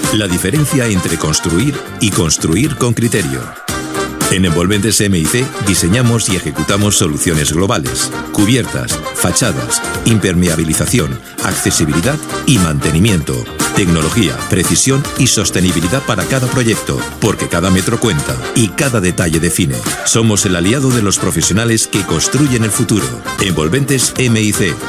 La diferencia entre construir y construir con criterio. En Envolventes MIC diseñamos y ejecutamos soluciones globales, cubiertas, fachadas, impermeabilización, accesibilidad y mantenimiento. Tecnología, precisión y sostenibilidad para cada proyecto, porque cada metro cuenta y cada detalle define. Somos el aliado de los profesionales que construyen el futuro. Envolventes MIC.